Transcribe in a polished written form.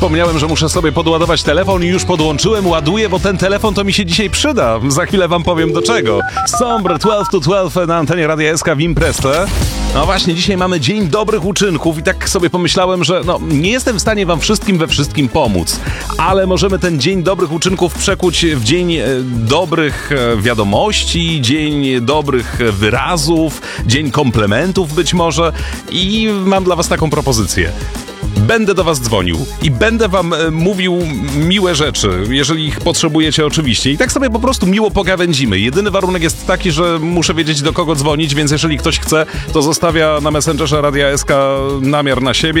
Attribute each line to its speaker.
Speaker 1: Wspomniałem, że muszę sobie podładować telefon i już podłączyłem, ładuję, bo ten telefon to mi się dzisiaj przyda. Za chwilę wam powiem do czego. Sombre 12 to 12 na antenie Radia SK w Imprezę. No właśnie, dzisiaj mamy Dzień Dobrych Uczynków i tak sobie pomyślałem, że nie jestem w stanie wam wszystkim we wszystkim pomóc, ale możemy ten Dzień Dobrych Uczynków przekuć w Dzień Dobrych Wiadomości, Dzień Dobrych Wyrazów, Dzień Komplementów być może i mam dla was taką propozycję. Będę do was dzwonił i będę wam mówił miłe rzeczy, jeżeli ich potrzebujecie oczywiście. I tak sobie po prostu miło pogawędzimy. Jedyny warunek jest taki, że muszę wiedzieć, do kogo dzwonić, więc jeżeli ktoś chce, to zostawia na Messengerze Radia SK namiar na siebie.